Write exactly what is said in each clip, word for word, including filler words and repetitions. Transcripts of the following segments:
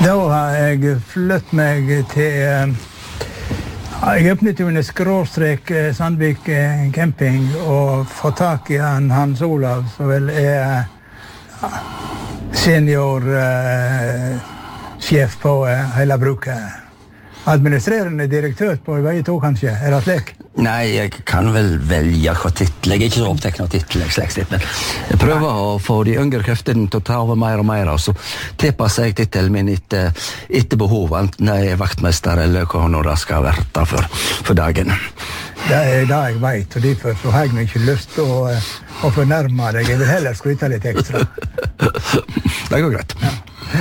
Da har jeg flyttet meg til... Jeg åpnet jo en skråstrek Sandvik camping og fått tak i han Hans Olav, som vel er senior uh, sjef på uh, hele bruket. Administrerende direktør på vei to, kanskje? Er det slik? Nei, jeg kan vel velge hva titel. Jeg er ikke så oppteknet av titel, jeg, men jeg prøver å få de yngre kreftene til å ta over mer og mer, og så tilpasser jeg titelen min etter, etter behov, enten jeg er vaktmester eller hva nå det skal være for, for dagen. Det er det jeg vet, og derfor så har jeg ikke lyst til å, å fornærme deg. Jeg vil heller skryte litt ekstra. Det går greit. Ja.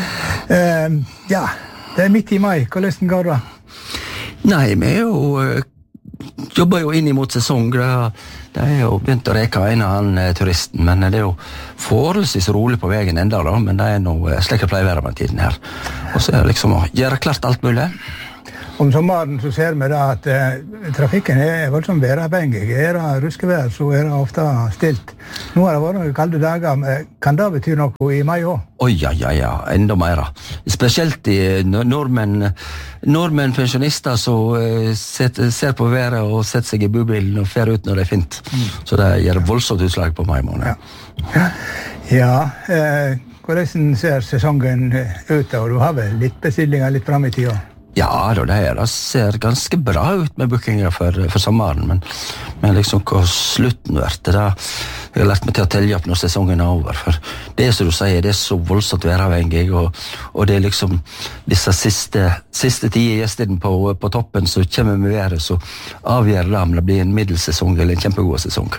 Uh, ja, det er midt i mai. Hvordan går det? Nei, vi er jo, jobber jo inn mot sesong. Det er jo begynt å reke en av han turisten, men det er jo forholdsvis rolig på veien enda da, men det er noe slik jeg pleier å være med tiden her. Og så er det liksom å gjøre klart alt mulig. Om sommeren så ser vi da at eh, trafikken er voldsomt væravhengig. Er det ruskevær, så er det ofte stilt. Nå har det vært kalde dager, men kan det bety noe i mai også? Oi, ja, ja, ja, enda mer. Spesielt i nordmenn, nordmenn pensjonister som uh, ser på været og setter seg i bubilen og fer ut når det er fint. Mm. Så det gjør voldsomt utslag på mai måned. Ja, ja eh, hvordan ser sesongen ut, og du har vel litt bestillinger litt frem i tida? Ja, det, er, det ser ganske bra ut med bookinger for, for sommeren, men, men liksom hva slutten vært, det da, jeg har lært meg til å telle opp når sesongen er over, for det er som du sier, det er så voldsomt væravhengig, og, og det er liksom disse siste, siste tide gjestene på, på toppen som kommer med været, så avgjør det om det blir en middelsesong eller en kjempegod sesong.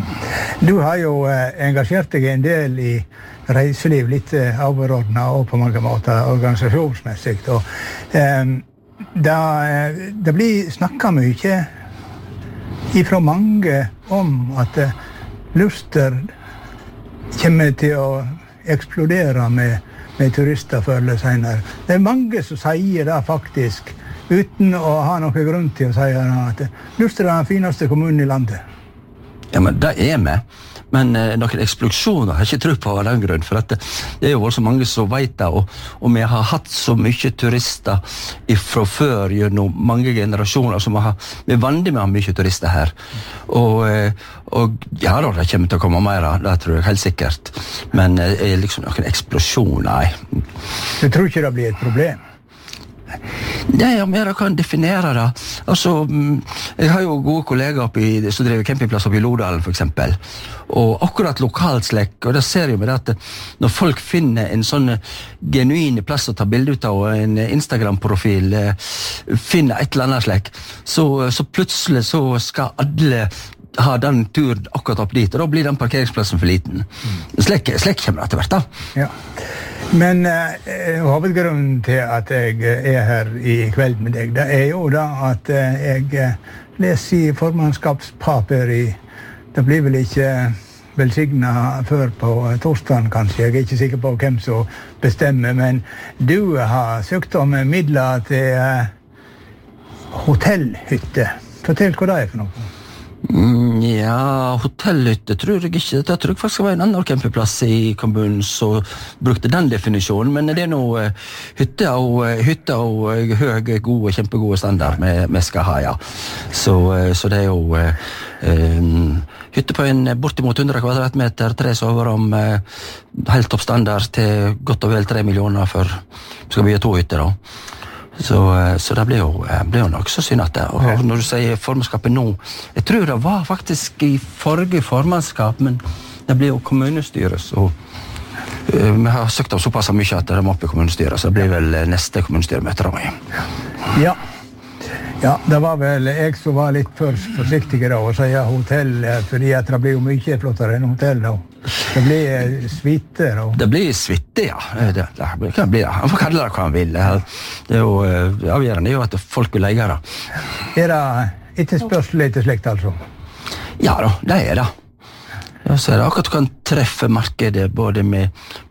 Du har jo eh, engasjert deg en del i reiseliv, litt eh, overordnet og på mange måter organisasjonsmessig, og eh, det, det blir snakket mye ifra mange om at eh, Luster kommer til å eksplodere med, med turister før eller senere. Det er mange som sier det faktisk, uten å ha noen grunn til å si det, at Luster er den fineste kommunen i landet. Ja, men det er vi. Men eh, noen eksplosjoner har jeg ikke tro på av den grunn, for at det, det er jo så mange som vet det, og, og vi har hatt så mye turister fra før gjennom mange generasjoner, som har, vi er vant med å ha mye turister her. Og, eh, og ja da, det kommer til å komme mer, det tror jeg helt sikkert. Men eh, liksom noen eksplosjoner, nei. Du tror ikke det blir et problem? Nei, ja, men jeg kan definere det. Altså, jeg har jo gode kollegaer oppi, som driver campingplass oppi Lodalen, for eksempel. Og akkurat lokalslekk, og det ser jo med det at når folk finner en sånn genuin plass å ta bilde ut av, og en Instagram-profil, finner et eller annet slekk, så, så plutselig så skal alle ha den turen akkurat opp dit, og da blir den parkeringsplassen for liten. Slekk, slekk kommer det til hvert da. Ja. Men eh, hovedgrunnen til at jeg er her i kveld med deg, det er jo da at eh, jeg leser i formannskapspapir i, det blir vel ikke velsignet før på torsdagen kanskje, jeg er ikke sikker på hvem som bestemmer, men du har søkt om midler til eh, hotellhytte. Fortell hva det er for noe. Mm, ja, hotellhytte tror jeg ikke. Det tror jeg faktisk var en annen campingplass i kommunen som brukte den definisjonen, men det er noe uh, hytte og, uh, hytte og uh, høy, gode, kjempegode standard vi skal ha, ja. Så, uh, så det er jo uh, um, hytte på en bortimot hundre kvadratmeter, tre soverom, uh, helt topp standard til godt og vel tre millioner for skal vi ha to hytter da. Så, så det blir jo, blir jo nok så synd at det. Og når du sier formannskapet nå, jeg tror det var faktisk i forrige formannskap, men det blir jo kommunestyret, så uh, vi har søkt av såpass mye at det må opp i kommunestyret, så det blir vel neste kommunestyremøte da. Ja. Ja, det var vel jeg som var litt for forsiktig da, og sier hotell, fordi at det blir jo mye flottere enn hotell da. Det blir suite da. Det blir suite, ja. Det, det kan bli det. Han får kalle det hva han vil. Det er jo avgjørende, er jo at folk vil leie det. Er det ikke spørsmål til slekt, altså? Ja da, det er det. Ja, så er det akkurat du kan treffe markedet både med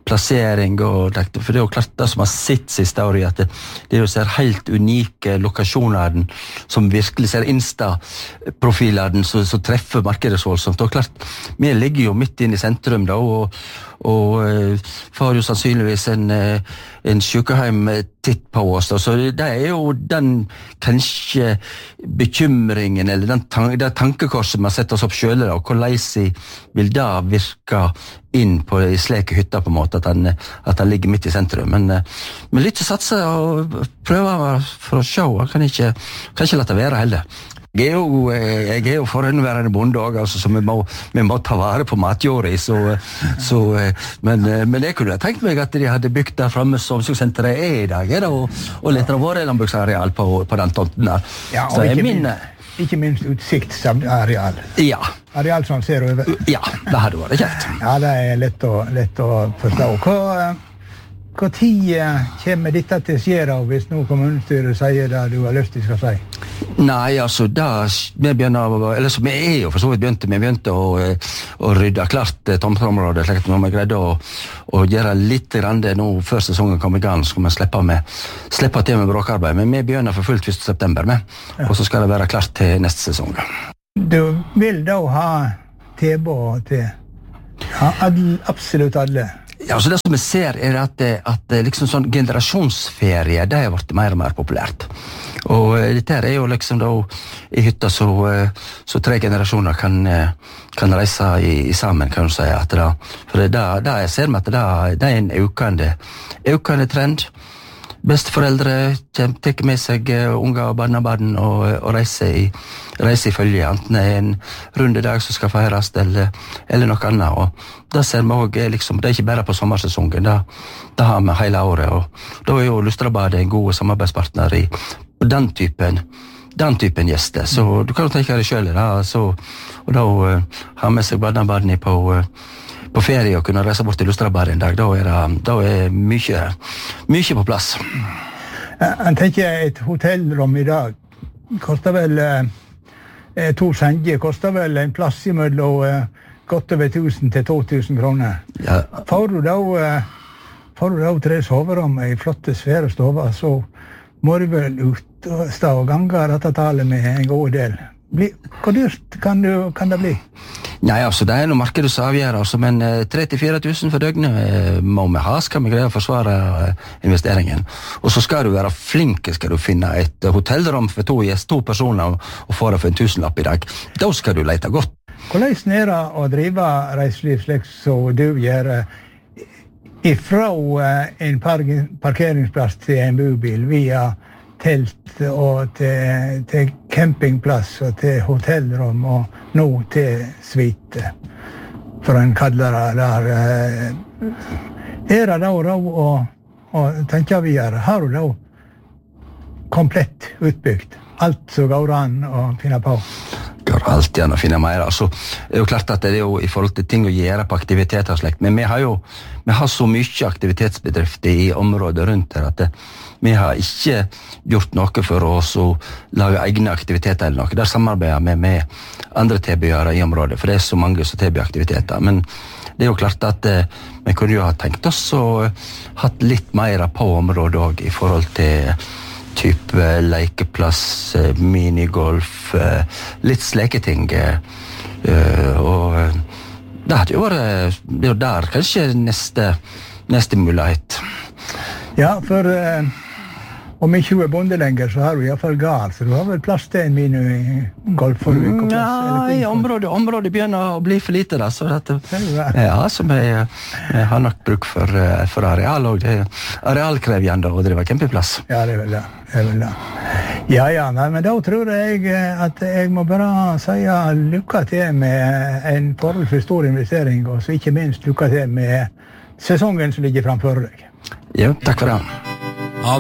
plassering og det, for det er jo klart det som har sitt siste året, at det, det er jo ser helt unike lokasjoner som virkelig ser Insta-profiler som, som treffer markedet så voldsomt. Og klart, vi ligger jo midt inn i sentrum da, og, og uh, får jo sannsynligvis en, uh, en sykehjem titt på oss, da. Så det er jo den kanskje bekymringen, eller den tan det tankekorset man setter oss opp selv, da, og hvordan vil det virke inn på i sleke hytter på en måte, at han, at han ligger midt i sentrum. Men, men litt å satse og prøve for å se, han kan ikke, kan ikke la det være heller. Jeg er jo, jeg er jo forhåndværende bonde også, altså, så vi må, vi må ta vare på matjorda, så, så, men, men jeg kunne tenkt meg at de hadde bygd der fremme som omsorgssenteret er i dag, da, og, og litt av våre landbruksareal på, på den tomten der. Ja, og ikke, min, ikke minst utsiktsareal. Ja. Areal som ser over. Ja, det hadde vært kjekt. Ja, det er lett å, lett å forstå. Hva, hva tid kommer dette til å skje hvis nå kommunestyret sier det du har lyst til å si? Nei, altså, da vi begynner, eller så vi er jo for så vidt begynte, vi begynte å, å rydde klart tomteområdet, slik at vi greide å, å gjøre litt grann det nå før sesongen kom i gang, så kan vi slippe, med, slippe til med bråkarbeid, men vi begynner for fullt første september med, ja. Og så skal det være klart til neste sesong. Du vil da ha tilbud til ja, alle, absolutt alle? Ja, så det som vi ser er at, at liksom sånn generasjonsferie, det har vært mer og mer populært. Og dette er jo liksom da i hytta så, så tre generasjoner kan, kan reise i, i sammen, kan du si. At det, for det, det jeg ser med at det, det er en økende, økende trend. Besteforeldre tar med seg unger og barnebarn og, og reiser i, reiser i følge, enten det er en rundedag som skal feires eller, eller noe annet. Og da ser vi også, liksom, det er ikke bare på sommersesongen, da, da har vi hele året. Og da er jo Lustrabadet en god samarbeidspartner i den typen, den typen gjester. Så du kan jo tenke deg selv, da, så, og da uh, har med seg barnebarn på uh, på ferie og kunne reise bort til Lustrabadet en dag, da er det, da er mye, mye på plass. Jeg tenker et hotellrom i dag koster vel eh, to senger, koster vel en plass i mellom eh, godt over tusen til to tusen kroner. Ja. Får du da, eh, får du da tre soverom i flotte svære stover, så må du vel ut og stå og gange dette tallet med en god del. Bli, hvor dyrt kan, du, kan det bli? Nei, altså, det er noe markedet som avgjør, altså, men eh, tre til fire tusen for døgnet eh, må vi ha, skal vi greie å forsvare eh, investeringen. Og så skal du være flink, skal du finne et hotellrom for to gjest, to personer, og, og få det for en tusenlapp i dag. Da skal du lete godt. Hvordan er det å drive reiseliv slik som du gjør, ifra en parkeringsplass til en bobil, via telt og til, til campingplass og til hotellrom og nå til suite, for en kaller det der. Er det da råd å, å tenke videre? Har du da komplett utbygd? Alt som går an å finne på? Går alltid an å finne mer. Altså, det er jo klart at det er jo i forhold til ting å gjøre på aktiviteter og slikt, men vi har jo vi har så mye aktivitetsbedrifter i området rundt her at det, vi har ikke gjort noe for oss å lage egne aktiviteter eller noe. Der samarbeider vi med andre tilbydere i området, for det er så mange som tilbyr aktiviteter. Men det er jo klart at eh, vi kunne jo ha tenkt oss å hatt litt mer på området også, i forhold til type lekeplass, minigolf, litt sleketing. Og det hadde jo vært, det er jo der kanskje neste, neste mulighet. Ja, for uh, om ikke du er bonde lenger, så har du i hvert fall gard, så du har vel plass til en minigolf for mm, ja, i området, området begynner å bli for lite da, så dette, ja, som jeg, jeg har nok bruk for, for areal, og det er arealkrevjende å drive campingplass. Ja, det er vel det, det er vel det. Ja, ja, nei, men da tror jeg at jeg må bare si lykke til med en forholdsvis stor investering, og så ikke minst lykke til med sesongen som ligger framfor deg. Ja, takk for det.